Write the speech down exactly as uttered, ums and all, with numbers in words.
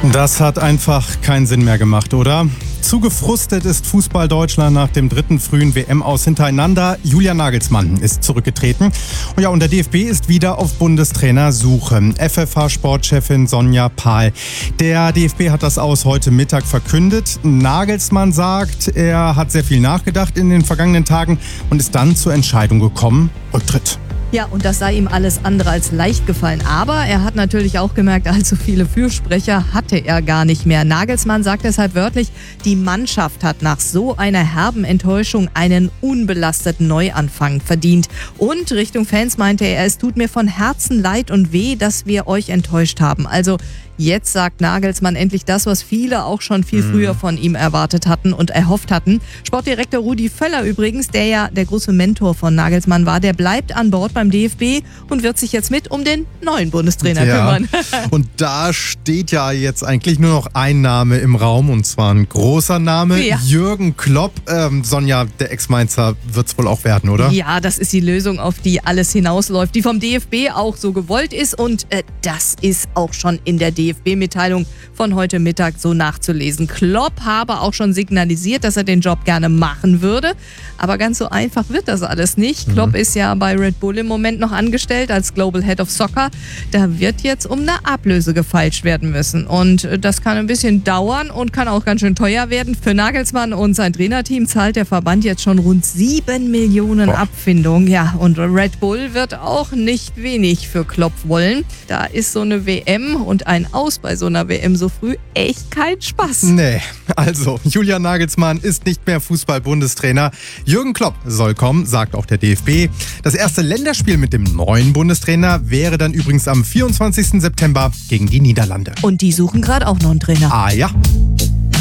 Das hat einfach keinen Sinn mehr gemacht, oder? Zu gefrustet ist Fußball Deutschland nach dem dritten frühen W M-Aus hintereinander. Julian Nagelsmann ist zurückgetreten. Und ja, und der D F B ist wieder auf Bundestrainersuche. F F H-Sportchefin Sonja Pahl. Der D F B hat das Aus heute Mittag verkündet. Nagelsmann sagt, er hat sehr viel nachgedacht in den vergangenen Tagen und ist dann zur Entscheidung gekommen, Rücktritt. Ja, und das sei ihm alles andere als leicht gefallen. Aber er hat natürlich auch gemerkt, allzu viele Fürsprecher hatte er gar nicht mehr. Nagelsmann sagt deshalb wörtlich, die Mannschaft hat nach so einer herben Enttäuschung einen unbelasteten Neuanfang verdient. Und Richtung Fans meinte er, es tut mir von Herzen leid und weh, dass wir euch enttäuscht haben. Also jetzt sagt Nagelsmann endlich das, was viele auch schon viel früher von ihm erwartet hatten und erhofft hatten. Sportdirektor Rudi Völler übrigens, der ja der große Mentor von Nagelsmann war, der bleibt an Bord beim D F B und wird sich jetzt mit um den neuen Bundestrainer ja. kümmern. Und da steht ja jetzt eigentlich nur noch ein Name im Raum, und zwar ein großer Name, ja. Jürgen Klopp. Ähm, Sonja, der Ex-Mainzer wird es wohl auch werden, oder? Ja, das ist die Lösung, auf die alles hinausläuft, die vom D F B auch so gewollt ist, und äh, das ist auch schon in der D F B-Mitteilung von heute Mittag so nachzulesen. Klopp habe auch schon signalisiert, dass er den Job gerne machen würde, aber ganz so einfach wird das alles nicht. Mhm. Klopp ist ja bei Red Bull im Moment noch angestellt als Global Head of Soccer. Da wird jetzt um eine Ablöse gefeilscht werden müssen, und das kann ein bisschen dauern und kann auch ganz schön teuer werden. Für Nagelsmann und sein Trainerteam zahlt der Verband jetzt schon rund sieben Millionen Boah. Abfindung. Ja, und Red Bull wird auch nicht wenig für Klopp wollen. Da ist so eine W M und ein Aus bei so einer W M so früh echt kein Spaß. Nee, also Julian Nagelsmann ist nicht mehr Fußball-Bundestrainer. Jürgen Klopp soll kommen, sagt auch der D F B. Das erste Länderspiel mit dem neuen Bundestrainer wäre dann übrigens am vierundzwanzigsten September gegen die Niederlande. Und die suchen gerade auch noch einen Trainer. Ah ja.